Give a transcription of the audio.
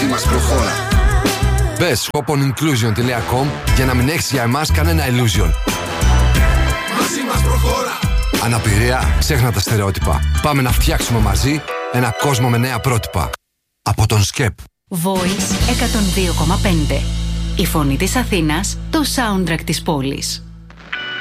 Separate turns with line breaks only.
μας προχώρα.
Μπες shoponinclusion.com για να μην έχεις για εμάς κανένα illusion.
Μαζί μας προχώρα.
Αναπηρία, ξέχνα τα στερεότυπα. Πάμε να φτιάξουμε μαζί ένα κόσμο με νέα πρότυπα. Από τον ΣΚΕΠ.
Voice 102,5. Η φωνή της Αθήνας, το soundtrack της πόλης.